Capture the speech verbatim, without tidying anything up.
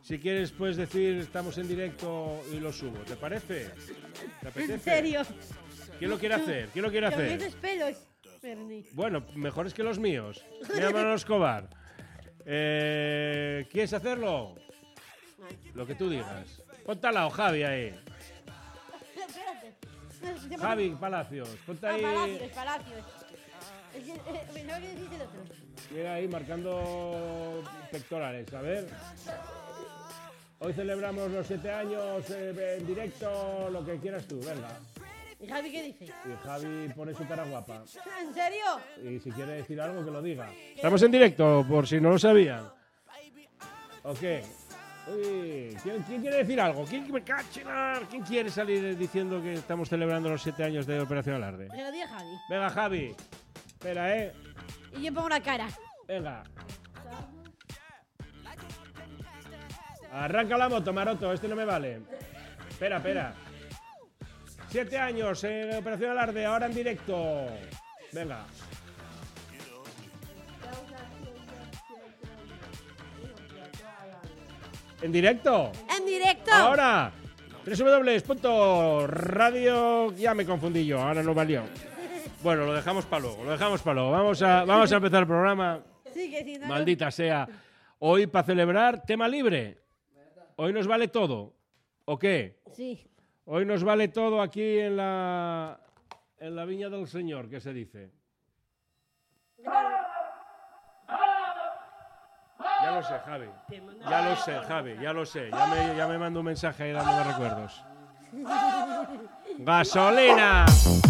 Si quieres, puedes decir estamos en directo y lo subo. ¿Te parece? ¿Te apetece? ¿En serio? ¿Quién lo quiere hacer? ¿Quién lo quiere Que hacer? me haces pelos, Berni. Bueno, mejores que los míos. Mira, Manolo Escobar. Eh, ¿Quieres hacerlo? Lo que tú digas. Ponte al lado, Javi, ahí. Espérate. Javi Palacios. Ponte Ah, ahí. Palacios, Palacios. Es que, eh, no que decís el otro. Llega ahí marcando pectorales. A ver. Hoy celebramos los siete años eh, en directo, lo que quieras tú, venga. ¿Y Javi qué dice? Y Javi pone su cara guapa. ¿En serio? Y si quiere decir algo, que lo diga. Estamos en directo, por si no lo sabían. ¿O qué? Uy, ¿quién, quién quiere decir algo? ¿Quién, me cachinar? ¿Quién quiere salir diciendo que estamos celebrando los siete años de Operación Alarde? Que lo diga Javi. Venga, Javi. Espera, ¿eh? Y yo pongo una cara. Venga. Arranca la moto, Maroto. Este no me vale. Espera, espera. Siete años en Operación Alarde, ahora en directo. Venga. ¿En directo? ¡En directo! Ahora. doble u doble u doble u punto radio. Ya me confundí yo, ahora no valió. Bueno, lo dejamos para luego, lo dejamos para luego. Vamos a, vamos a empezar el programa. Sí, que sí, no, Maldita sea. Hoy, para celebrar, tema libre. Hoy nos vale todo. ¿O qué? Sí. Hoy nos vale todo aquí en la, en la Viña del Señor, que se dice. Ya lo sé, Javi. Ya lo sé, Javi, ya lo sé. Ya me, ya me mando un mensaje ahí dándome recuerdos. ¡Gasolina!